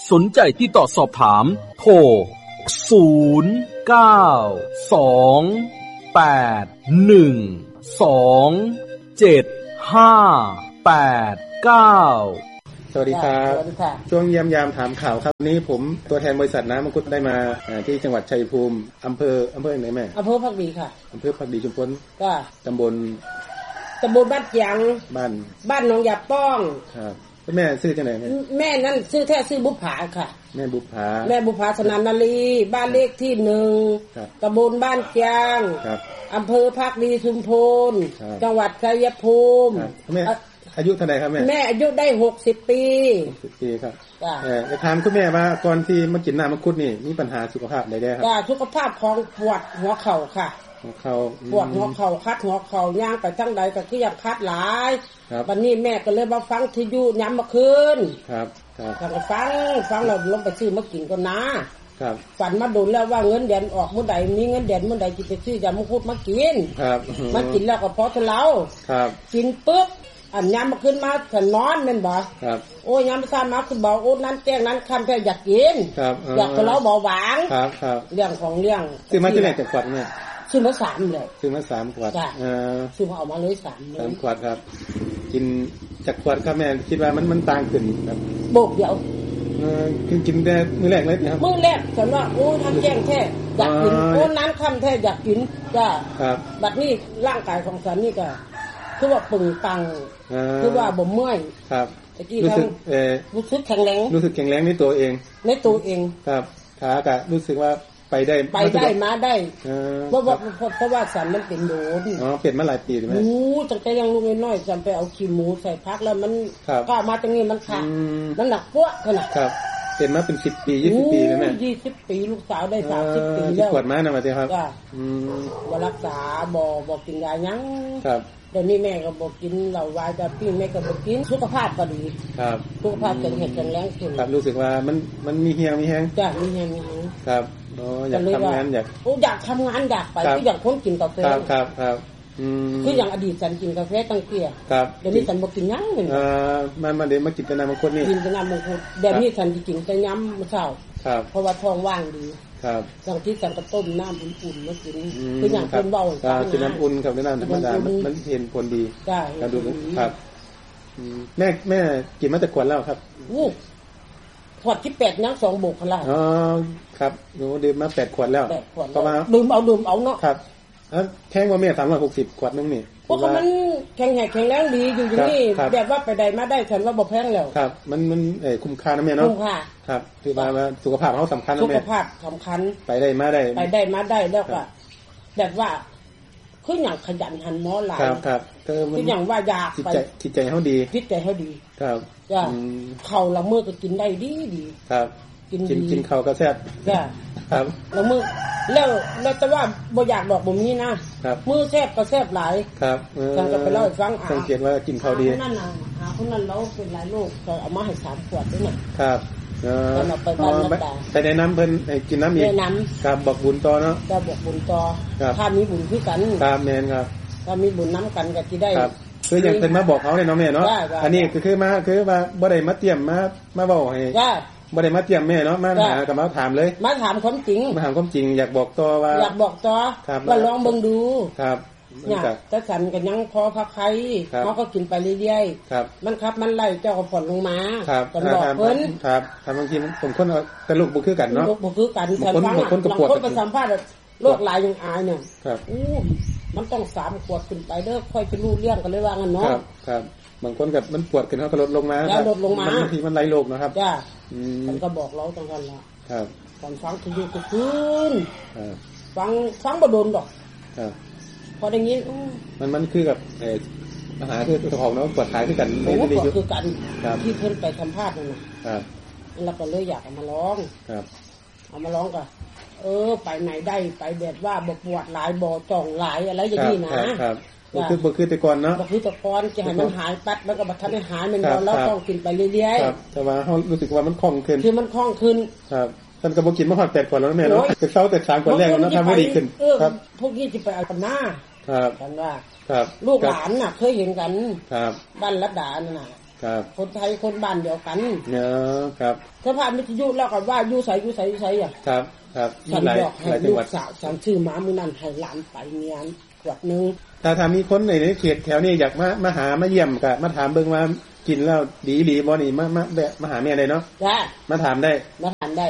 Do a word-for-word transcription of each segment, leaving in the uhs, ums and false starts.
สนใจติดต่อสอบถามโทรศูนย์ เก้า สอง แปด หนึ่ง สอง เจ็ด ห้า แปด เก้าสวัสดีครับช่วงเยี่ยมยามถามข่าวครับนี้ผมตัวแทนบริษัทน้ำมังคุดได้มาที่จังหวัดชัยภูมิอำเภออำเภอไหนแม่อำเภอภักดีค่ะอำเภอภักดีชุมพลก็ตำบลตำบลบ้านเจียงบ้านบ้านหนองยาป้องครับแม่ชื่อจังไหนแม่แม่นั่นชื่อแท้ชื่อบุภาค่ะแม่บุภาแม่บุภาสนันนาลีบ้านเลขที่หนึ่งตำบลบ้านเจียงอำเภอภักดีชุมพลจังหวัดชัยภูมิแม่อายุเท่าไหร่ครับแม่แม่อายุได้หกสิบปีหกสิบปีครับเออจะถามคุณแม่ว่าก่อนที่มากินน้ำมังคุดนี่มีปัญหาสุขภาพใดๆครับจ้าสุขภาพของปวดหัวเข่าค่ะหัวเข่าปวดหัวเข่าคัดหัวเข่าย่างไปทั้งใดก็คืออยากคัดหลายวันนี้แม่ก็เลยมาฟังที่อยู่ย้ำมาคืนครับครับก็ฟังฟังเราลงไปซื้อมากินก่อนนะครับฝันมาโดนแล้วว่าเงินเดือนออกเมื่อใดมีเงินเดือนเมื่อใดจะไปซื้อยามังคุดมากินครับมากินแล้วก็พอทะเลาครับกินปึ๊บอันย้ำมาขึ้นมาฉันนอนแม่นบ่ครับโอ้ยย้ำซ่ามาคือบอกโอ้นั้นแจ้งนั้นคำแท้อยากกินครับอยากทะเลาเบาหวานครับครับเรื่องของเรื่องซื้อมาที่ไหนจากขวดเนี่ยซื้อมาสามเลยซื้อมาสามขวดเออซื้อมาเอามาเลยสามสามขวดครับกินจากขวดครับแม่คิดว่ามันมันต่างขึ้นครับโบกเดียวเออกินกินแต่มื้อแรกเลยนะครับมื้อแรกฉันว่าโอ้ทำแจ้งแท้อยากกินโอ้นั้นคำแท้อยากกินจ้าครับบัดนี้ร่างกายของฉันนี่ก็คือว่าปึงปังคือว่าบ่เมื่อยครับรู้สึกเออรู้สึกแข็งแรงรู้สึกแข็งแรงในตัวเองในตัวเองครับขาก็รู้สึกว่าไปได้ไปได้มาได้เพราะว่าเพราะว่าสันมันเป็นโดนอ๋อเป็นมาหลายปีใช่มั้ยโอ้ตั้งแต่ยังลูกน้อยๆจำไปเอาขี้หมูใส่พักแล้วมันก็มาตรงนี้มันขาดมันหนักปั้วขนาดครับเป็นมาเป็นสิบปียี่สิบปีแล้วแม่ยี่สิบปีลูกสาวได้สามสิบปีแล้วปวดมานะมาเด้ครับอืมบ่รักษาบ่บ่กินยาหยังครับเดี๋ยวนี้แม่ก็บอกกินเหล้าวายจะปิ้งแม่ก็บอกกินสุขภาพก็ดีครับสุขภาพแข็งแข็งแรงขึ้นครับรู้สึกว่ามันมันมีเฮียงมีแฮงจ้ะมีเฮียงมีแฮงครับอ๋ออยากทำงานอยากโอ้อยากทำงานอยากไปก็อยากคนกินกาแฟครับครับครับอืมคืออย่างอดีตฉันกินกาแฟตั้งเกียครับเดี๋ยวนี้ฉันบอกกินยังเหมือนอ่ามามาเดี๋ยวมากินแต่น้ำมังคุดนี่กินแต่น้ำมังคุดเดี๋ยวนี้ฉันจะกินแต่ย้ำมื้อเช้าครับเพราะว่าท้องว่างดีครับบางทีฉันก็ต้มน้ำอุ่นๆมากินคืออย่างคนเบากินน้ำอุ่นครับน้ำธรรมดามันเห็นผลดีการดูครับแม่แม่กินมาแต่ขวดแล้วครับอู้ขวดที่แปดนักสองโบกแล้วอ๋อครับหนูดื่มมาแปดขวดแล้วประมาณดื่มเอาดื่มเอาเนาะครับแท่งว่าแม่สามร้อยหกสิบขวดนึงนี่พวกมันแข็งแข็งแข็งแรงดีอยู่อย่างนี้แบบว่าไปใดมาได้ฉันว่าบ่แพงแล้วครับมันมันเออคุ้มค่านะแม่เนาะคุ้มค่าครับคือว่าสุขภาพเขาสำคัญนะแม่สุขภาพสำคัญไปได้มาได้ไปได้มาได้แล้วก็แบบว่าคืออย่างขยันหันหมอหลายครับครับคืออย่างว่าอยากไปจิตใจเขาดีจิตใจเขาดีครับจ้ะเข่าละมือก็กินได้ดีดีครับกินกินเข่าก็แซ่บจ้ะครับละมือแล้วแล้วแต่ว่าบ่อยากดอกบ่มีนะครับมือแซ่บก็แซ่บหลายครับฉันก็ไปเล่าให้ฟังสังเกตว่ากินข้าวดีนั่นน่ะหาคนนั้นเราเป็นหลายโรคก็เอามาให้สามขวดด้วยน่ะครับเออไปแนะนำเพิ่นให้กินน้ำอีกครับบอกบุญต่อเนาะก็บอกบุญต่อถ้ามีบุญคือกันครับแม่นครับถ้ามีบุญน้ำกันก็สิได้ครับคืออย่างเพิ่นมาบอกเขาเลยเนาะแม่เนาะอันนี้ก็คือมาคือว่าบ่ได้มาเตรียมมามาบอกให้บ่ได้มาเตรียมแม่เนาะมาหากับมาถามเลยมาถามความจริงมาถามความจริงอยากบอกต่อว่าอยากบอกต่อว่าลองเบิ่งดูครับเนี่ยแต่ฉันก็ยังพอพักไข่เขาก็กินไปเรื่อยๆมันครับมันไล่เจ้าก็ผ่อนลงมาตลอดเพิ่นครับทำบางทีผมคนแต่ลูกบ่คือกันเนาะลูกบ่คือกันฉันฟังบางคนไปสัมภาษณ์โรคหลายอย่างอายเนี่ยอู้มันต้องสามขวดขึ้นไปเด้อค่อยจะรู้เรื่องกันเลยว่างั้นเนาะครับครับบางคนกับมันปวดขึ้นเขาก็ลดลงมาลดลงมาบางทีมันไล่โรคนะครับจ้ามันก็บอกเราตรงกันละครับตอนฟังทุกข์คืนฟังฟังบ่โดนดอกพอได้ยินมันมันคือกับเอ่อปัญหาคือตัวของเนาะปวดท้ายคือกันไม่ได้อยู่คือกันที่เพิ่นไปสัมภาษณ์นั่นน่ะครับแล้วก็เลยอยากเอามาร้องครับเอามาร้องก็เออไปไหนได้ไปแบบว่าบ่ปวดหลายบ่จ่องหลายอะไรอย่างนี้นะครับบ่คือบ่คือแต่ก่อนเนาะบ่คือแต่ก่อนจะให้มันหายปัดแล้วก็บ่ทันให้หายมันบ่แล้วต้องกินไปเรื่อยๆครับแต่ว่าเฮารู้สึกว่ามันคล่องขึ้นคือมันคล่องขึ้นครับท่านก็บ่กินมาฮอดแปดขวดแล้วแม่เนาะแต่เช้าแต่สามขวดแรกแล้วทำให้ดีขึ้นครับพวกนี้สิไปเอากันหน้าครับกันว่าครับลูกหลานน่ะเคยเห็นกันครับบ้านรัดดานั่นน่ะครับคนไทยคนบ้านเดียวกันเนาะครับถ้าผ่านวิทยุแล้วก็ว่าอยู่ไสอยู่ไสอยู่ไสอ่ะครับครับฉันบอกให้ลูกสาวฉันชื่อหมามื้อนั้นให้หลานไปเรียนขวดนึงถ้าถ้ามีคนในเขตแถวนี้อยากมามาหามาเยี่ยมก็มาถามเบิ่งว่ากินแล้วดีหรือบ่นี่มามาแบบมาหาแม่ได้เนาะจ้ะมาถามได้มาถามได้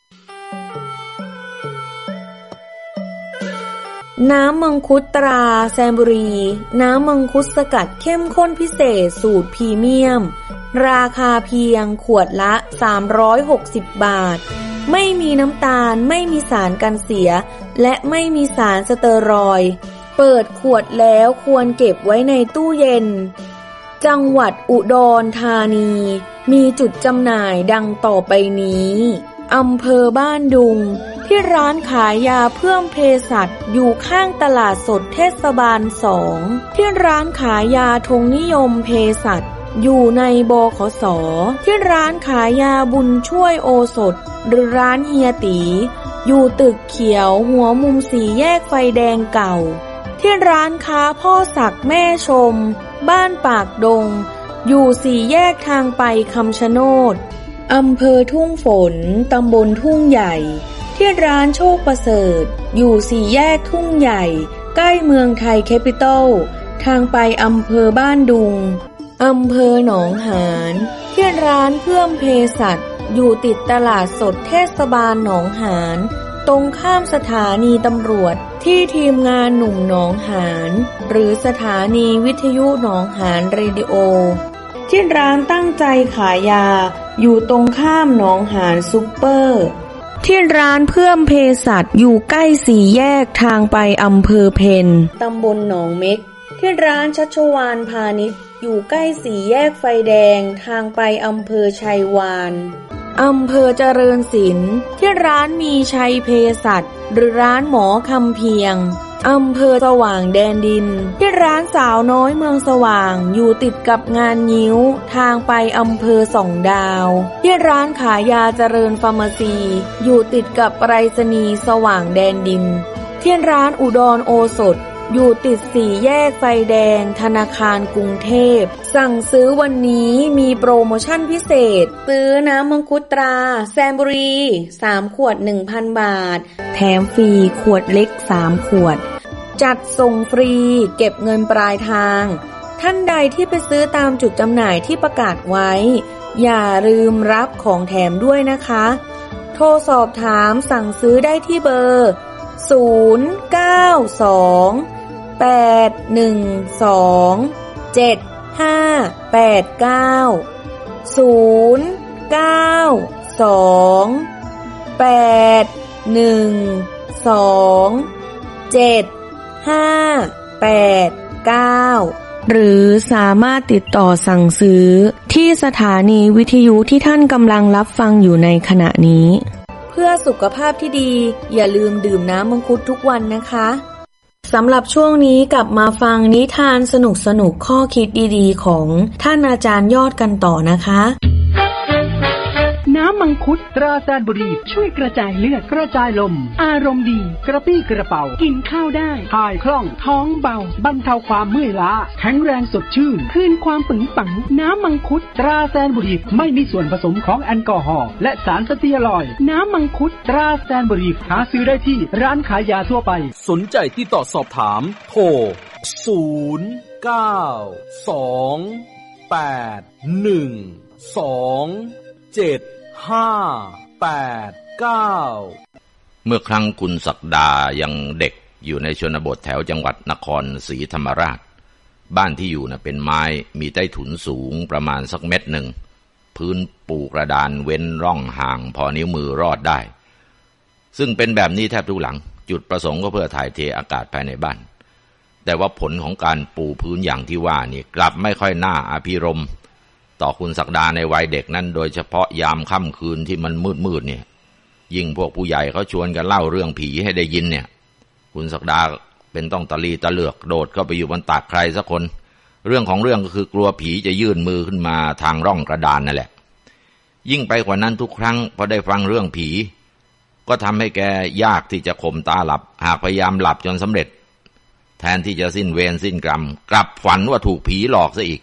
น้ำมังคุดตราแซมบุรีน้ำมังคุดสกัดเข้มข้นพิเศษสูตรพรีเมียมราคาเพียงขวดละสามร้อยหกสิบบาทไม่มีน้ำตาลไม่มีสารกันเสียและไม่มีสารสเตอรอยด์เปิดขวดแล้วควรเก็บไว้ในตู้เย็นจังหวัดอุดรธานีมีจุดจำหน่ายดังต่อไปนี้อำเภอบ้านดุงที่ร้านขายยาเพิ่มเภสัชอยู่ข้างตลาดสดเทศบาลสองที่ร้านขายยาธงนิยมเภสัชอยู่ในบขส.ที่ร้านขายยาบุญช่วยโอสถหรือร้านเฮียตีอยู่ตึกเขียวหัวมุมสี่แยกไฟแดงเก่าที่ร้านค้าพ่อศักดิ์แม่ชมบ้านปากดงอยู่สี่แยกทางไปคำชะโนดอำเภอทุ่งฝนตำบลทุ่งใหญ่ที่ร้านโชคประเสริฐอยู่สี่แยกทุ่งใหญ่ใกล้เมืองไทยแคปิตอลทางไปอำเภอบ้านดุงอำเภอหนองหานที่ร้านเพื่อมเภสัชอยู่ติดตลาดสดเทศบาลหนองหานตรงข้ามสถานีตำรวจที่ทีมงานหนุ่มหนองหานหรือสถานีวิทยุหนองหานเรดิโอที่ร้านตั้งใจขายยาอยู่ตรงข้ามหนองหานซุปเปอร์ที่ร้านเพื่อมเภสัชอยู่ใกล้สี่แยกทางไปอำเภอเพนตำบลหนองเม็กที่ร้านชัชวาลพาณิชย์อยู่ใกล้สี่แยกไฟแดงทางไปอำเภอชัยวานอำเภอเจริญศิลป์ที่ร้านมีชัยเภสัชหรือร้านหมอคำเพียงอำเภอสว่างแดนดินที่ร้านสาวน้อยเมืองสว่างอยู่ติดกับงานงิ้วทางไปอำเภอสองดาวที่ร้านขายยาเจริญฟาร์มาซีอยู่ติดกับไปรษณีย์สว่างแดนดินที่ร้านอุดรโอสถอยู่ติดสี่แยกไฟแดงธนาคารกรุงเทพสั่งซื้อวันนี้มีโปรโมชั่นพิเศษซื้อน้ำมังคุดตราแซมบุรีสามขวด หนึ่งพัน บาทแถมฟรีขวดเล็กสามขวดจัดส่งฟรีเก็บเงินปลายทางท่านใดที่ไปซื้อตามจุดจำหน่ายที่ประกาศไว้อย่าลืมรับของแถมด้วยนะคะโทรสอบถามสั่งซื้อได้ที่เบอร์ศูนย์ เก้า สอง แปด หนึ่ง สอง เจ็ด ห้า แปด เก้า ศูนย์ เก้า สอง แปด หนึ่ง สอง เจ็ด ห้า แปด เก้าหรือสามารถติดต่อสั่งซื้อที่สถานีวิทยุที่ท่านกำลังรับฟังอยู่ในขณะนี้เพื่อสุขภาพที่ดีอย่าลืมดื่มน้ำมังคุดทุกวันนะคะสำหรับช่วงนี้กลับมาฟังนิทานสนุกๆข้อคิดดีๆของท่านอาจารย์ยอดกันต่อนะคะน้ำมังคุดตราแซนบุรีช่วยกระจายเลือดกระจายลมอารมณ์ดีกระปี้กระเป๋ากินข้าวได้ถ่ายคล่องท้องเบาบรรเทาความเมื่อยล้าแข็งแรงสดชื่นคืนความปึงปังน้ำมังคุดตราแซนบุรีไม่มีส่วนผสมของแอลกอฮอล์และสารสเตียรอยด์น้ำมังคุดตราแซนบุรีหาซื้อได้ที่ร้านขายยาทั่วไปสนใจที่ต่อสอบถามโทรศูนย์ เก้า สอง แปด หนึ่ง สอง เจ็ดห้า แปด เก้าเมื่อครั้งคุณศักดายังเด็กอยู่ในชนบทแถวจังหวัดนครศรีธรรมราชบ้านที่อยู่น่ะเป็นไม้มีใต้ถุนสูงประมาณสักเม็ดหนึ่งพื้นปูกระดานเว้นร่องห่างพอนิ้วมือรอดได้ซึ่งเป็นแบบนี้แทบทุกหลังจุดประสงค์ก็เพื่อถ่ายเทอากาศภายในบ้านแต่ว่าผลของการปูพื้นอย่างที่ว่านี่กลับไม่ค่อยน่าอภิรมย์ต่อคุณศักดาในวัยเด็กนั้นโดยเฉพาะยามค่ำคืนที่มันมืดๆเนี่ยยิ่งพวกผู้ใหญ่เขาชวนกันเล่าเรื่องผีให้ได้ยินเนี่ยคุณศักดาเป็นต้องตะลีตะเลือกโดดเข้าไปอยู่บนตักใครสักคนเรื่องของเรื่องก็คือกลัวผีจะยื่นมือขึ้นมาทางร่องกระดานนั่นแหละยิ่งไปกว่านั้นทุกครั้งพอได้ฟังเรื่องผีก็ทำให้แกยากที่จะข่มตาหลับหากพยายามหลับจนสำเร็จแทนที่จะสิ้นเวรสิ้นกรรมกลับฝันว่าถูกผีหลอกซะอีก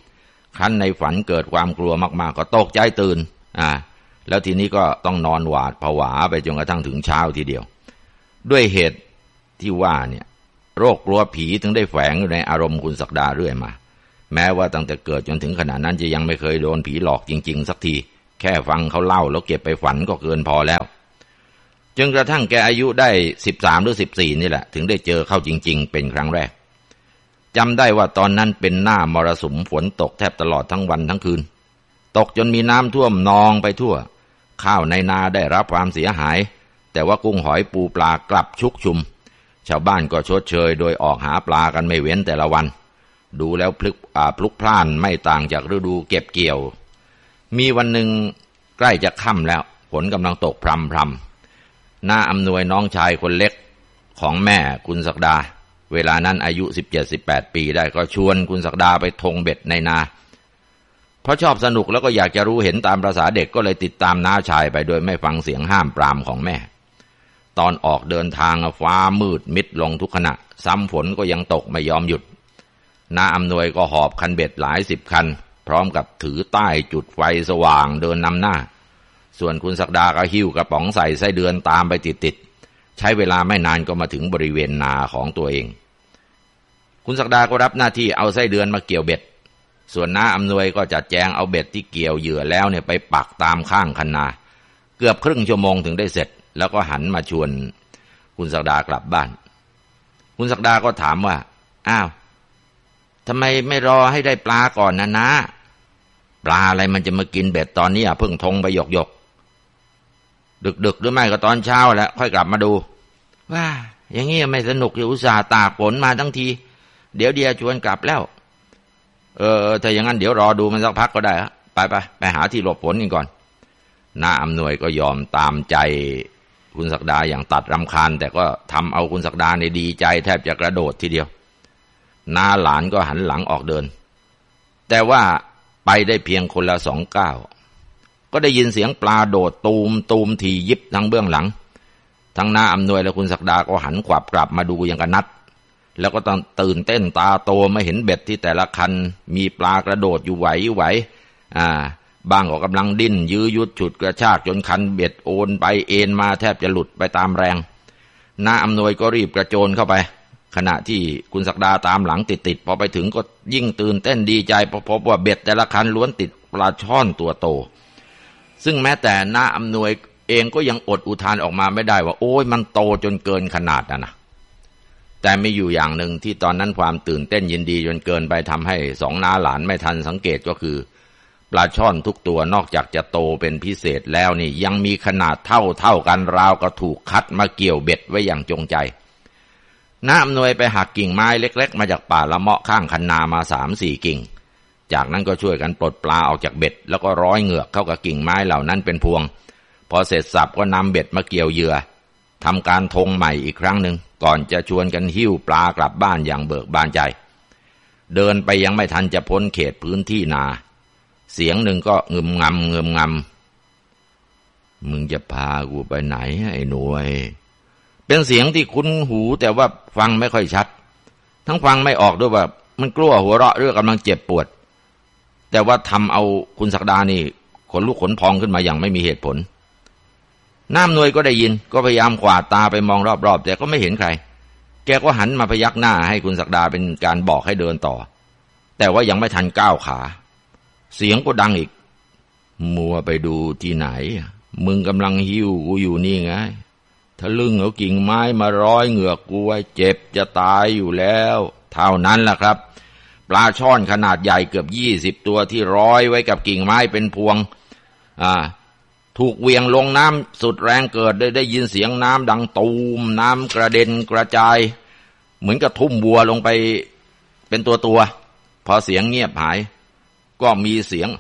ครั้นในฝันเกิดความกลัวมากๆก็ตกใจตื่นอ่าแล้วทีนี้ก็ต้องนอนหวาดผวาไปจนกระทั่งถึงเช้าทีเดียวด้วยเหตุที่ว่าเนี่ยโรคกลัวผีถึงได้แฝงอยู่ในอารมณ์คุณศักดาเรื่อยมาแม้ว่าตั้งแต่เกิดจนถึงขณะนั้นจะยังไม่เคยโดนผีหลอกจริงๆสักทีแค่ฟังเขาเล่าแล้วเก็บไปฝันก็เกินพอแล้วจนกระทั่งแกอายุได้สิบสามหรือสิบสี่นี่แหละถึงได้เจอเข้าจริงๆเป็นครั้งแรกจำได้ว่าตอนนั้นเป็นหน้ามรสุมฝนตกแทบตลอดทั้งวันทั้งคืนตกจนมีน้ำท่วมนองไปทั่วข้าวในนาได้รับความเสียหายแต่ว่ากุ้งหอยปูปลากลับชุกชุมชาวบ้านก็ชดเชยโดยออกหาปลากันไม่เว้นแต่ละวันดูแล้วพลุกอ่าพลุกพล่านไม่ต่างจากฤดูเก็บเกี่ยวมีวันหนึ่งใกล้จะค่ำแล้วฝนกำลังตกพรำพรำน้าอำนวยน้องชายคนเล็กของแม่คุณศักดาเวลานั้นอายุ สิบเจ็ด สิบแปด ปีได้ก็ชวนคุณศักดาไปทงเบ็ดในนาเพราะชอบสนุกแล้วก็อยากจะรู้เห็นตามประสาเด็กก็เลยติดตามน้าชายไปโดยไม่ฟังเสียงห้ามปรามของแม่ตอนออกเดินทางฟ้ามืดมิดลงทุกขณะซ้ำฝนก็ยังตกไม่ยอมหยุดน้าอำนวยก็หอบคันเบ็ดหลายสิบคันพร้อมกับถือใต้จุดไฟสว่างเดินนำหน้าส่วนคุณศักดาก็หิ้วกระป๋องใส่ไส้เดือนตามไปติดๆใช้เวลาไม่นานก็มาถึงบริเวณนาของตัวเองคุณศักดาก็รับหน้าที่เอาไส้เดือนมาเกี่ยวเบ็ดส่วนน้าอำนวยก็จัดแจงเอาเบ็ดที่เกี่ยวเหยื่อแล้วเนี่ยไปปักตามข้างคันนาเกือบครึ่งชั่วโมงถึงได้เสร็จแล้วก็หันมาชวนคุณศักดากลับบ้านคุณศักดาก็ถามว่าอ้าวทำไมไม่รอให้ได้ปลาก่อนนะนะปลาอะไรมันจะมากินเบ็ดตอนนี้อ่ะเพิ่งทงไปหยกหยกดึกๆหรือไม่ก็ตอนเช้าแล้วค่อยกลับมาดูว่าอย่างงี้ไม่สนุกอยู่อุตส่าห์ตากฝนมาทั้งทีเดี๋ยวเดียวชวนกลับแล้วเออถ้าอย่างนั้นเดี๋ยวรอดูมันสักพักก็ได้ไปไปไปหาที่หลบฝนกันก่อนน้าอำนวยก็ยอมตามใจคุณศักดาอย่างตัดรำคาญแต่ก็ทำเอาคุณศักดาในดีใจแทบจะกระโดดทีเดียวน้าหลานก็หันหลังออกเดินแต่ว่าไปได้เพียงคนละสองก้าวก็ได้ยินเสียงปลาโดดตูมตูมทียิบทั้งเบื้องหลังทั้งน้าอำนวยและคุณศักดาก็หันขวับกลับมาดูอย่างกันนัดแล้วก็ต้องตื่นเต้นตาโตมาเห็นเบ็ดที่แต่ละคันมีปลากระโดดอยู่ไหวไหวอ่าบางก็กำลังดิ้นยื้อยุดฉุดกระชากจนคันเบ็ดโอนไปเอ็นมาแทบจะหลุดไปตามแรงน้าอำนวยก็รีบกระโจนเข้าไปขณะที่คุณศักดาตามหลังติดๆพอไปถึงก็ยิ่งตื่นเต้นดีใจพบว่าเบ็ดแต่ละคันล้วนติดปลาช่อนตัวโตซึ่งแม้แต่น้าอำนวยเองก็ยังอดอุทานออกมาไม่ได้ว่าโอ้ยมันโตจนเกินขนาดนะนะแต่มีอยู่อย่างหนึ่งที่ตอนนั้นความตื่นเต้นยินดีจนเกินไปทำให้สองน้าหลานไม่ทันสังเกตก็คือปลาช่อนทุกตัวนอกจากจะโตเป็นพิเศษแล้วนี่ยังมีขนาดเท่าเท่ากันราวกับถูกคัดมาเกี่ยวเบ็ดไว้อย่างจงใจน้าอำนวยไปหักกิ่งไม้เล็กๆมาจากป่าละเมาะข้างคันนามาสามสี่กิ่งจากนั้นก็ช่วยกันปลดปลาออกจากเบ็ดแล้วก็ร้อยเหงือกเข้ากับกิ่งไม้เหล่านั้นเป็นพวงพอเสร็จสับก็นำเบ็ดมาเกี่ยวเหยื่อทำการทงใหม่อีกครั้งหนึ่งก่อนจะชวนกันหิ้วปลากลับบ้านอย่างเบิกบานใจเดินไปยังไม่ทันจะพ้นเขตพื้นที่นาเสียงหนึ่งก็งึมงำงึมงำมึงจะพากูไปไหนไอ้หน่วยเป็นเสียงที่คุ้นหูแต่ว่าฟังไม่ค่อยชัดทั้งฟังไม่ออกด้วยว่ามันกลัวหัวเราะหรือกำลังเจ็บปวดแต่ว่าทำเอาคุณศักดานี่ขนลุกขนพองขึ้นมาอย่างไม่มีเหตุผลน้าอำนวยก็ได้ยินก็พยายามขวาดตาไปมองรอบๆแต่ก็ไม่เห็นใครแกก็หันมาพยักหน้าให้คุณศักดาเป็นการบอกให้เดินต่อแต่ว่ายังไม่ทันก้าวขาเสียงก็ดังอีกมัวไปดูที่ไหนมึงกำลังหิ้วกูอยู่นี่ไงทะลึ่งเอากิ่งไม้มาร้อยเหงือกกูไว้เจ็บจะตายอยู่แล้วเท่านั้นล่ะครับปลาช่อนขนาดใหญ่เกือบยี่สิบตัวที่ร้อยไว้กับกิ่งไม้เป็นพวงอ่าถูกเวียงลงน้ำสุดแรงเกิดได้ได้ยินเสียงน้ำดังตูมน้ำกระเด็นกระจายเหมือนกับทุ่มบัวลงไปเป็นตัวตัวพอเสียงเงียบหายก็มีเสียง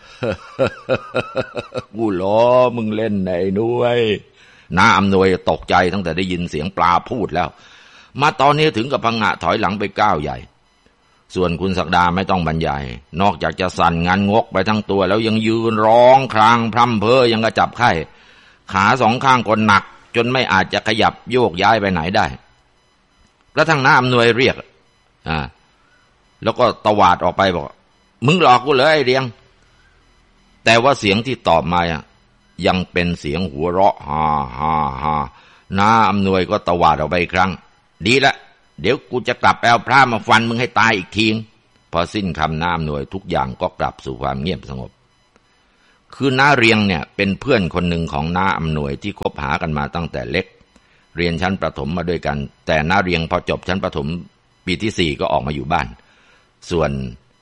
กูล้อมึงเล่นไหนด้วยน้าอำนวยตกใจตั้งแต่ได้ยินเสียงปลาพูดแล้วมาตอนนี้ถึงกับพังงะถอยหลังไปก้าวใหญ่ส่วนคุณศักดาไม่ต้องบรรยายนอกจากจะสั่นงันงกไปทั้งตัวแล้วยังยืนร้องครางพร่ำเพ้อยังกระจับไข้ขาสองข้างก็หนักจนไม่อาจจะขยับโยกย้ายไปไหนได้กระทั่งน้าอำนวยเรียกอ่าแล้วก็ตวาดออกไปบอกมึงหลอกกูเลยไอ้เรียงแต่ว่าเสียงที่ตอบมาอ่ะยังเป็นเสียงหัวเราะฮ่าฮ่าฮ่าน้าอำนวยก็ตวาดออกไปอีกครั้งดีละเดี๋ยวกูจะกลับไปเอาพระมาฟันมึงให้ตายอีกทีพอสิ้นคำน้าอำนวยทุกอย่างก็กลับสู่ความเงียบสงบคือน้าเรียงเนี่ยเป็นเพื่อนคนหนึ่งของน้าอำนวยที่คบหากันมาตั้งแต่เล็กเรียนชั้นประถมมาด้วยกันแต่น้าเรียงพอจบชั้นประถมปีที่สี่ก็ออกมาอยู่บ้านส่วน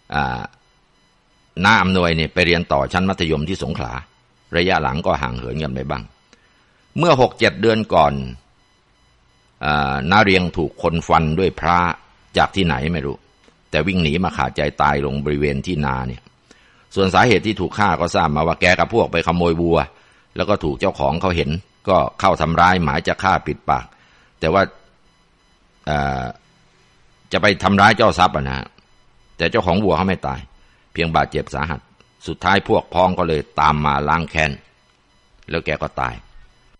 น้าอำนวยเนี่ยไปเรียนต่อชั้นมัธยมที่สงขลาระยะหลังก็ห่างเหินกันไปบ้างเมื่อหกเจ็ดเดือนก่อนน้าเรียงถูกคนฟันด้วยพระจากที่ไหนไม่รู้แต่วิ่งหนีมาขาดใจตายลงบริเวณที่นาเนี่ยส่วนสาเหตุที่ถูกฆ่าก็ทราบมาว่าแกกับพวกไปขโมยวัวแล้วก็ถูกเจ้าของเขาเห็นก็เข้าทำร้ายหมายจะฆ่าปิดปากแต่ว่าจะไปทำร้ายเจ้าทรัพย์นะฮะแต่เจ้าของวัวเขาไม่ตายเพียงบาดเจ็บสาหัสสุดท้ายพวกพ้องก็เลยตามมาล้างแค้นแล้วแกก็ตาย